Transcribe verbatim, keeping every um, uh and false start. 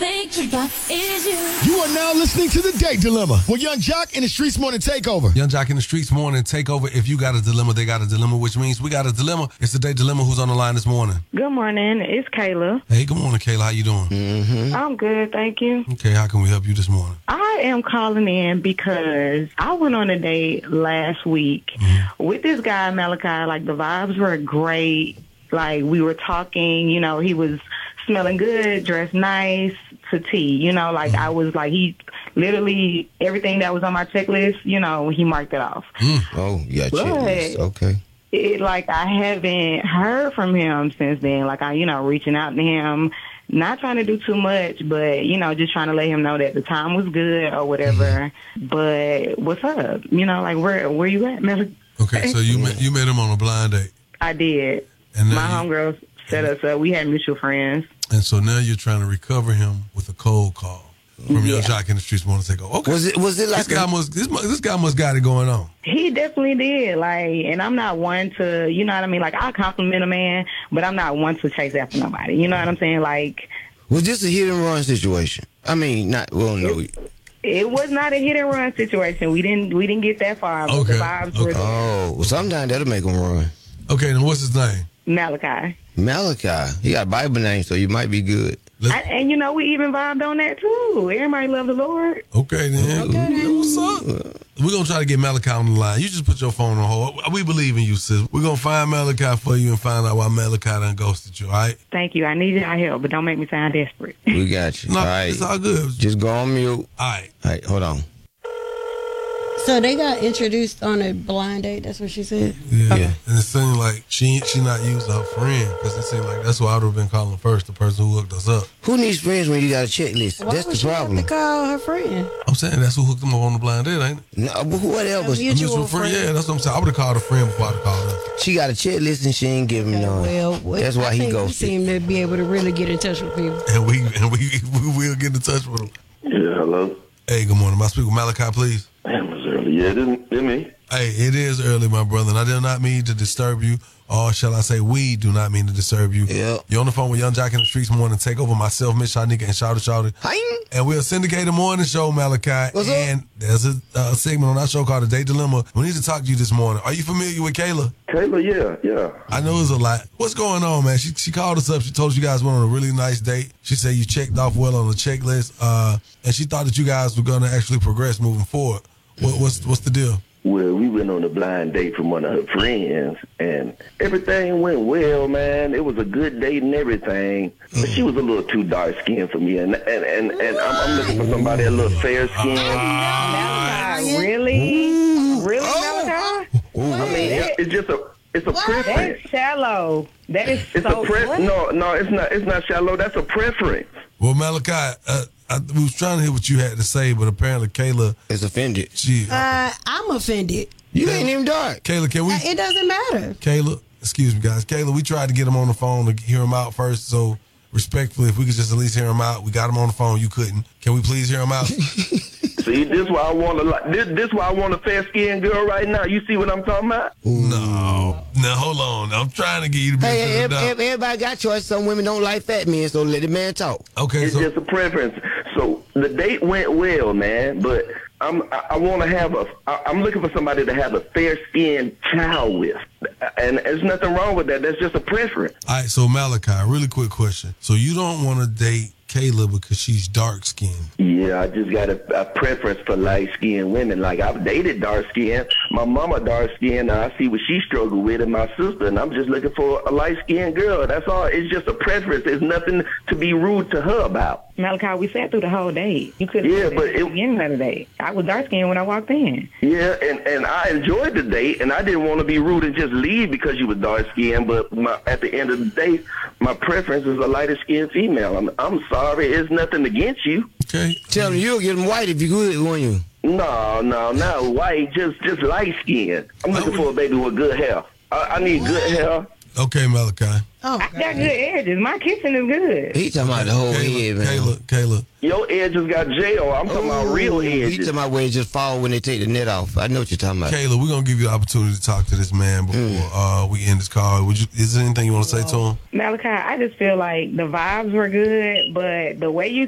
think about is you. You are now listening to The Date Dilemma with Young Jock and the Streets Morning Takeover. Young Jock in the Streets Morning Takeover. If you got a dilemma, they got a dilemma, which means we got a dilemma. It's The Date Dilemma. Who's on the line this morning? Good morning. It's Kayla. Hey, good morning, Kayla. How you doing? Mm-hmm. I'm good, thank you. Okay, how can we help you this morning? I am calling in because I went on a date last week Mm-hmm. with this guy, Malachi. Like, the vibes were great. Like, we were talking, you know, he was smelling good, dressed nice to tea. You know, like, I was like, he literally, everything that was on my checklist, you know, he marked it off. Mm. Oh, yeah, But- checklist. Okay. It, like, I haven't heard from him since then. Like, I, you know, reaching out to him, not trying to do too much, but, you know, just trying to let him know that the time was good or whatever. But what's up? You know, like, where where you at, Melody? Okay, so you met, you met him on a blind date. I did. And My now you- homegirl set us up. We had mutual friends. And so now you're trying to recover him with a cold call from Young Yeah. Jock in the Streets Morning Takeover. Okay. Was it was it like This guy a, must this, mu- this guy must got it going on. He definitely did. Like, and I'm not one to, you know what I mean? Like, I compliment a man, but I'm not one to chase after nobody. You know what I'm saying? Like, was this a hit and run situation? I mean, not well, no. it was not a hit and run situation. We didn't we didn't get that far. But Okay, the vibes were okay. Oh, well, sometimes that'll make them run. Okay, then what's his name? Malachi. Malachi, he got a Bible name, so you might be good. Let's- I, and you know, we even vibed on that too. Everybody love the Lord. Okay, then. Okay, then. What's up? We're going to try to get Malachi on the line. You just put your phone on hold. We believe in you, sis. We're going to find Malachi for you and find out why Malachi done ghosted you, all right? Thank you. I need your help, but don't make me sound desperate. We got you. No, all right. it's all good. Just go on mute. All right. All right, hold on. So they got introduced on a blind date. That's what she said. Yeah. Yeah. And it seemed like she she not using her friend because it seemed like that's what I would have been calling first, the person who hooked us up. Who needs friends when you got a checklist? Why That's would the she problem. have to call her friend? I'm saying that's who hooked them up on the blind date, ain't it? No, but whatever. A A mutual mutual friend. friend. Yeah, that's what I'm saying. I would have called a friend before I'd have called her. She got a checklist and she ain't giving Okay, none. well, well, That's why I he think we ghosted. seem to be able to really get in touch with people. And we and we we will get in touch with him. Yeah, hello. Hey, good morning. May I speak with Malachi, please? Damn, it's early. Yeah, this is me. Hey, it is early, my brother, and I did not mean to disturb you, or shall I say, we do not mean to disturb you. Yeah. You're on the phone with Young Jock in the Streets Morning Takeover, myself, Miss Shanika, and Shouty Shouty. Hi. And we're a syndicated morning show, Malachi. What's up? and there's a, uh, segment on our show called The Date Dilemma. We need to talk to you this morning. Are you familiar with Kayla? Kayla, yeah, yeah. I know it's a lot. What's going on, man? She she called us up. She told us you guys went on a really nice date. She said you checked off well on the checklist, uh, and she thought that you guys were going to actually progress moving forward. What, what's what's the deal? Well, we went on a blind date from one of her friends, and everything went well, man. It was a good date and everything, but she was a little too dark skinned for me, and and and, and I'm, I'm looking for somebody a little fair skinned. Malachi, really? Really, Malachi? I mean, it, it's just a it's a preference. That's shallow. That is It's so a pre- what? no, no, it's not. It's not shallow. That's a preference. Well, Malachi, uh, I, we was trying to hear what you had to say, but apparently Kayla, Is offended. she, Uh, I'm offended. You ain't even dark. Kayla, can we, Uh, It doesn't matter. Kayla, excuse me, guys, Kayla, we tried to get him on the phone to hear him out first, so respectfully, if we could just at least hear him out, we got him on the phone, you couldn't. Can we please hear him out? See, this why I want a this this why I want a fair skinned girl right now. You see what I'm talking about? No, no, hold on. I'm trying to get you to be Hey, hey, ev- ev- everybody got choice. Some women don't like fat men, so let the man talk. Okay, It's so just a preference. So the date went well, man, but I'm I, I want to have a I, I'm looking for somebody to have a fair skinned child with, and there's nothing wrong with that. That's just a preference. all right, so Malachi, really quick question. So you don't want to date Kayla because she's dark skinned. Yeah, I just got a, a preference for light skinned women. Like, I've dated dark skinned. My mama dark skinned, and I see what she struggled with, and my sister, and I'm just looking for a light skinned girl. That's all. It's just a preference. There's nothing to be rude to her about. Malachi, we sat through the whole date. You could have Yeah, said but that at the it- beginning of the date. I was dark skinned when I walked in. Yeah, and, and I enjoyed the date, and I didn't want to be rude and just leave because you were dark skinned. But my, at the end of the day, my preference is a lighter skinned female. I'm, I'm sorry, it's nothing against you. Okay. Tell them you'll get them white if you good, won't you? No, no, not white, just just light skinned. I'm looking for a baby with good hair. I, I need good hair. Okay, Malachi. Oh, I got good edges. My kitchen is good. He talking about the whole head, Kayla, man. Kayla, Kayla. Your edges got gel. I'm talking about real He edges. talking about where it just fall when they take the net off. I know what you're talking about. Kayla, we're gonna give you the opportunity to talk to this man before Mm. uh, we end this call. Would you? Is there anything you want to say to him? Malachi, I just feel like the vibes were good, but the way you